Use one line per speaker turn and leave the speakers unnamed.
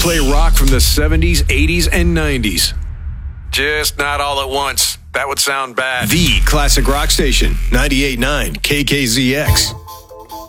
play rock from the 70s, 80s, and 90s. Just not all at once. That would sound bad. The Classic Rock Station, 98.9 KKZX.